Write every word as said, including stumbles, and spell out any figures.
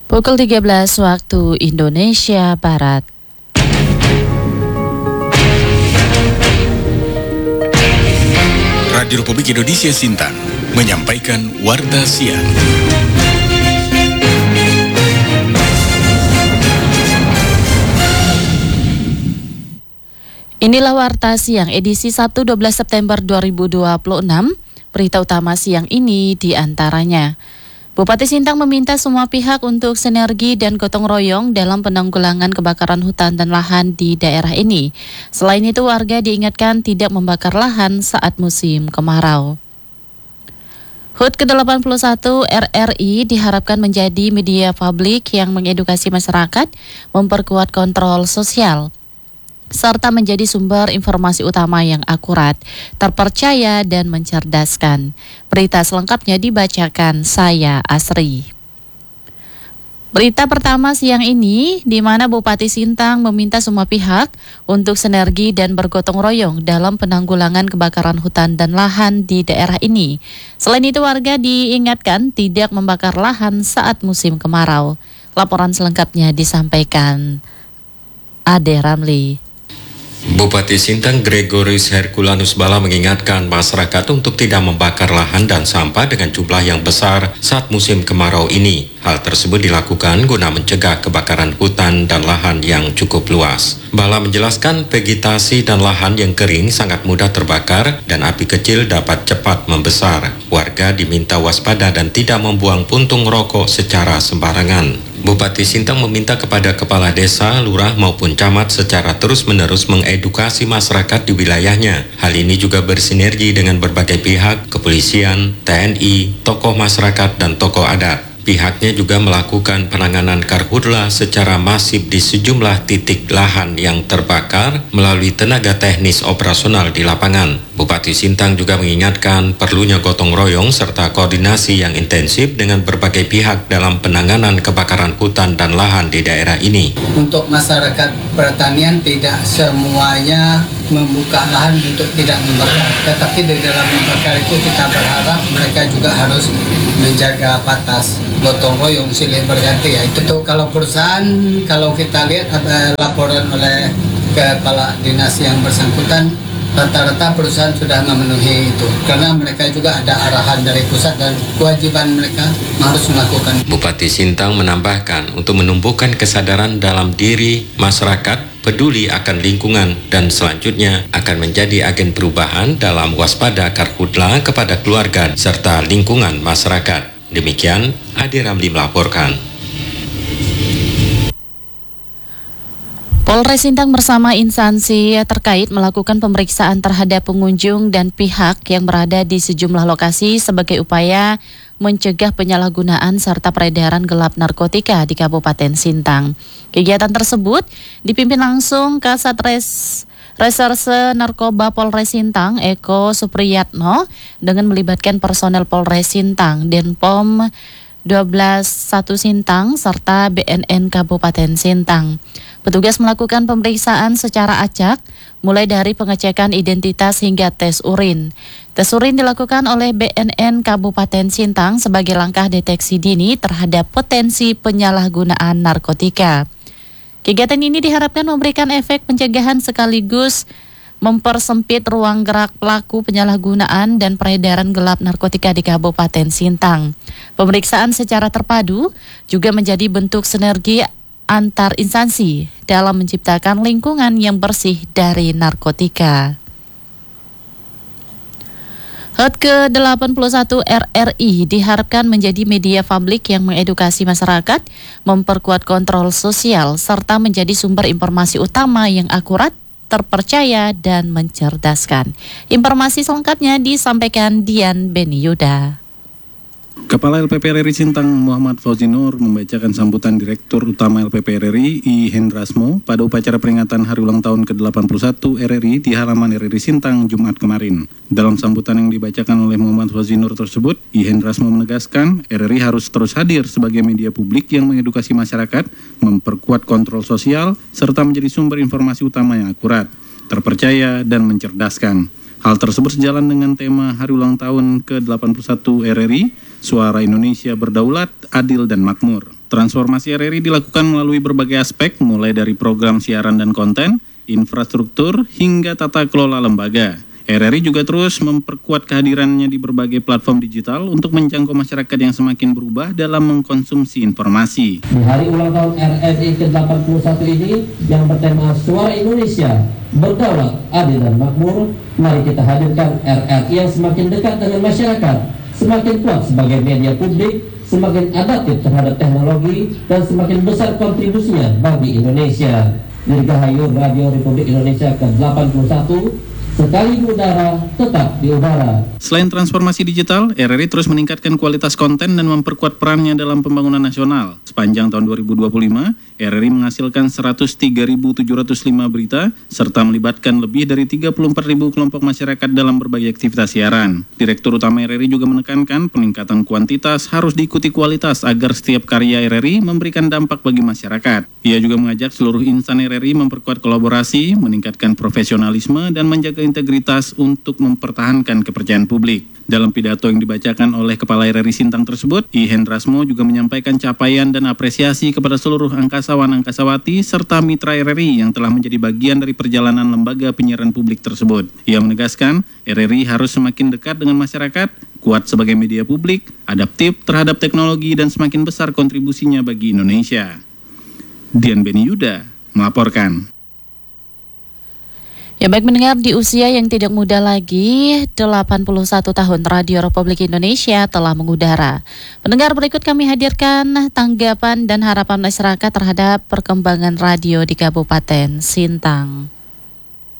Pukul tiga belas waktu Indonesia Barat. Radio Republik Indonesia Sintang menyampaikan Warta Siang. Inilah Warta Siang edisi Sabtu dua belas September dua ribu dua puluh enam. Berita utama siang ini diantaranya. Bupati Sintang meminta semua pihak untuk sinergi dan gotong royong dalam penanggulangan kebakaran hutan dan lahan di daerah ini. Selain itu, warga diingatkan tidak membakar lahan saat musim kemarau. H U T ke delapan puluh satu R R I diharapkan menjadi media publik yang mengedukasi masyarakat, memperkuat kontrol sosial, serta menjadi sumber informasi utama yang akurat, terpercaya, dan mencerdaskan. Berita selengkapnya dibacakan saya, Asri. Berita pertama siang ini, di mana Bupati Sintang meminta semua pihak untuk sinergi dan bergotong royong dalam penanggulangan kebakaran hutan dan lahan di daerah ini. Selain itu, warga diingatkan tidak membakar lahan saat musim kemarau. Laporan selengkapnya disampaikan Ade Ramli. Bupati Sintang Gregorius Herculanus Bala mengingatkan masyarakat untuk tidak membakar lahan dan sampah dengan jumlah yang besar saat musim kemarau ini. Hal tersebut dilakukan guna mencegah kebakaran hutan dan lahan yang cukup luas. Bala menjelaskan vegetasi dan lahan yang kering sangat mudah terbakar dan api kecil dapat cepat membesar. Warga diminta waspada dan tidak membuang puntung rokok secara sembarangan. Bupati Sintang meminta kepada kepala desa, lurah maupun camat secara terus-menerus mengedukasi masyarakat di wilayahnya. Hal ini juga bersinergi dengan berbagai pihak, kepolisian, T N I, tokoh masyarakat, dan tokoh adat. Pihaknya juga melakukan penanganan karhutla secara masif di sejumlah titik lahan yang terbakar melalui tenaga teknis operasional di lapangan. Bupati Sintang juga mengingatkan perlunya gotong royong serta koordinasi yang intensif dengan berbagai pihak dalam penanganan kebakaran hutan dan lahan di daerah ini. Untuk masyarakat pertanian tidak semuanya membuka lahan untuk tidak membakar, tetapi di dalam membakar itu kita berharap mereka juga harus menjaga batas, gotong royong silih berganti. Ya itu tuh kalau perusahaan, kalau kita lihat ada laporan oleh kepala dinas yang bersangkutan, rata-rata perusahaan sudah memenuhi itu karena mereka juga ada arahan dari pusat dan kewajiban mereka harus melakukan. Bupati Sintang menambahkan untuk menumbuhkan kesadaran dalam diri masyarakat peduli akan lingkungan dan selanjutnya akan menjadi agen perubahan dalam waspada karhutla kepada keluarga serta lingkungan masyarakat. Demikian Ade Ramli melaporkan. Polres Sintang bersama instansi terkait melakukan pemeriksaan terhadap pengunjung dan pihak yang berada di sejumlah lokasi sebagai upaya mencegah penyalahgunaan serta peredaran gelap narkotika di Kabupaten Sintang. Kegiatan tersebut dipimpin langsung Kasat Res Reserse Narkoba Polres Sintang Eko Supriyatno dengan melibatkan personel Polres Sintang, Denpom dua belas satu Sintang serta B N N Kabupaten Sintang. Petugas melakukan pemeriksaan secara acak, mulai dari pengecekan identitas hingga tes urin. Tes urin dilakukan oleh B N N Kabupaten Sintang sebagai langkah deteksi dini terhadap potensi penyalahgunaan narkotika. Kegiatan ini diharapkan memberikan efek pencegahan sekaligus mempersempit ruang gerak pelaku penyalahgunaan dan peredaran gelap narkotika di Kabupaten Sintang. Pemeriksaan secara terpadu juga menjadi bentuk sinergi antar instansi dalam menciptakan lingkungan yang bersih dari narkotika. H U T ke delapan puluh satu R R I diharapkan menjadi media publik yang mengedukasi masyarakat, memperkuat kontrol sosial, serta menjadi sumber informasi utama yang akurat, terpercaya, dan mencerdaskan. Informasi selengkapnya disampaikan Dian Beniyuda. Kepala L P P R R I Sintang Muhammad Fauzi Nur membacakan sambutan Direktur Utama L P P R R I I Hendrasmo pada upacara peringatan Hari Ulang Tahun ke delapan puluh satu R R I di halaman R R I Sintang Jumat kemarin. Dalam sambutan yang dibacakan oleh Muhammad Fauzi Nur tersebut, I Hendrasmo menegaskan R R I harus terus hadir sebagai media publik yang mengedukasi masyarakat, memperkuat kontrol sosial, serta menjadi sumber informasi utama yang akurat, terpercaya, dan mencerdaskan. Hal tersebut sejalan dengan tema Hari Ulang Tahun ke delapan puluh satu R R I, Suara Indonesia Berdaulat, Adil dan Makmur. Transformasi R R I dilakukan melalui berbagai aspek, mulai dari program siaran dan konten, infrastruktur, hingga tata kelola lembaga. R R I juga terus memperkuat kehadirannya di berbagai platform digital untuk menjangkau masyarakat yang semakin berubah dalam mengkonsumsi informasi. Di hari ulang tahun R R I ke delapan puluh satu ini yang bertema Suara Indonesia, Berdaulat, Adil dan Makmur, mari kita hadirkan R R I yang semakin dekat dengan masyarakat, semakin kuat sebagai media publik, semakin adaptif terhadap teknologi, dan semakin besar kontribusinya bagi Indonesia. Dirgahayu Radio Republik Indonesia ke delapan puluh satu, sekali di udara, tetap di udara. Selain transformasi digital, R R I terus meningkatkan kualitas konten dan memperkuat perannya dalam pembangunan nasional. Sepanjang tahun dua ribu dua puluh lima, R R I menghasilkan seratus tiga ribu tujuh ratus lima berita, serta melibatkan lebih dari tiga puluh empat ribu kelompok masyarakat dalam berbagai aktivitas siaran. Direktur Utama R R I juga menekankan peningkatan kuantitas harus diikuti kualitas agar setiap karya R R I memberikan dampak bagi masyarakat. Ia juga mengajak seluruh insan R R I memperkuat kolaborasi, meningkatkan profesionalisme, dan menjaga integritas untuk mempertahankan kepercayaan publik. Dalam pidato yang dibacakan oleh Kepala R R I Sintang tersebut, I Hendrasmo juga menyampaikan capaian dan apresiasi kepada seluruh angkasawan-angkasawati serta mitra R R I yang telah menjadi bagian dari perjalanan lembaga penyiaran publik tersebut. Ia menegaskan, R R I harus semakin dekat dengan masyarakat, kuat sebagai media publik, adaptif terhadap teknologi, dan semakin besar kontribusinya bagi Indonesia. Dian Beni Yuda melaporkan. Ya baik mendengar, di usia yang tidak muda lagi, delapan puluh satu tahun Radio Republik Indonesia telah mengudara. Pendengar, berikut kami hadirkan tanggapan dan harapan masyarakat terhadap perkembangan radio di Kabupaten Sintang.